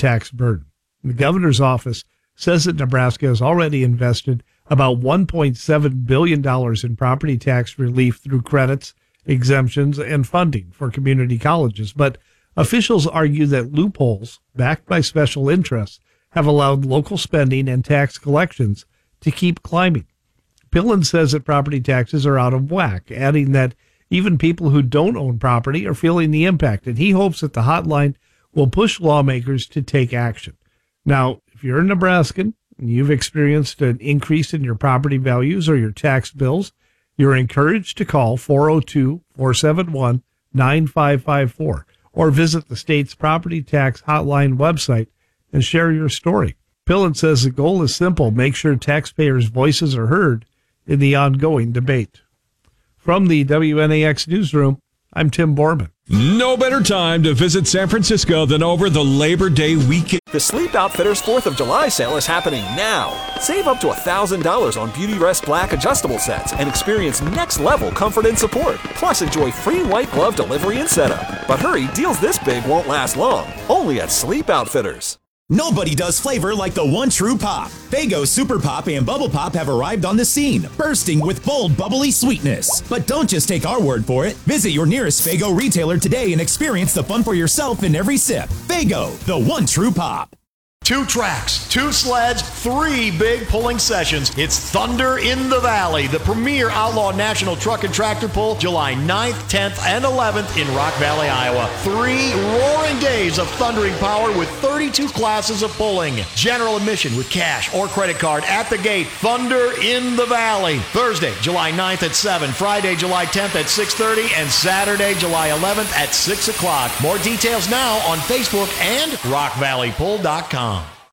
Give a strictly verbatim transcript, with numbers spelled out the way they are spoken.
tax burden. The governor's office says that Nebraska has already invested about one point seven billion dollars in property tax relief through credits, exemptions, and funding for community colleges. But officials argue that loopholes backed by special interests have allowed local spending and tax collections to keep climbing. Pillen says that property taxes are out of whack, adding that even people who don't own property are feeling the impact, and he hopes that the hotline will push lawmakers to take action. Now, if you're a Nebraskan and you've experienced an increase in your property values or your tax bills, you're encouraged to call four oh two, four seven one, nine five five four or visit the state's property tax hotline website and share your story. Pillen says the goal is simple: make sure taxpayers' voices are heard in the ongoing debate. From the W N A X newsroom, I'm Tim Borman. No better time to visit San Francisco than over the Labor Day weekend. The Sleep Outfitters fourth of July sale is happening now. Save up to one thousand dollars on Beauty Rest Black adjustable sets and experience next-level comfort and support. Plus, enjoy free white glove delivery and setup. But hurry, deals this big won't last long. Only at Sleep Outfitters. Nobody does flavor like the one true pop. Faygo Super Pop and Bubble Pop have arrived on the scene, bursting with bold, bubbly sweetness. But don't just take our word for it. Visit your nearest Faygo retailer today and experience the fun for yourself in every sip. Faygo, the one true pop. Two tracks, two sleds, three big pulling sessions. It's Thunder in the Valley, the premier outlaw national truck and tractor pull, July ninth, tenth, and eleventh in Rock Valley, Iowa. Three roaring days of thundering power with thirty-two classes of pulling. General admission with cash or credit card at the gate. Thunder in the Valley. Thursday, July ninth at seven, Friday, July tenth at six thirty, and Saturday, July eleventh at six o'clock. More details now on Facebook and rock valley pull dot com.